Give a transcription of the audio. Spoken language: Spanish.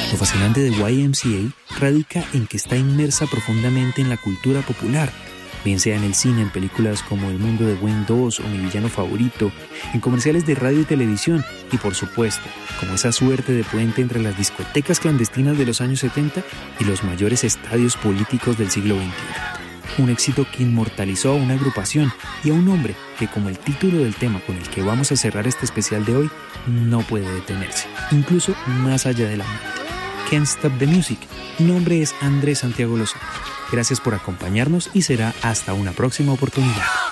Lo fascinante de YMCA radica en que está inmersa profundamente en la cultura popular, bien sea en el cine, en películas como El mundo de Wayne 2 o Mi villano favorito, en comerciales de radio y televisión y, por supuesto, como esa suerte de puente entre las discotecas clandestinas de los años 70 y los mayores estadios políticos del siglo XXI. Un éxito que inmortalizó a una agrupación y a un hombre que, como el título del tema con el que vamos a cerrar este especial de hoy, no puede detenerse, incluso más allá de la muerte. Can't Stop the Music. Mi nombre es Andrés Santiago Lozano. Gracias por acompañarnos y será hasta una próxima oportunidad.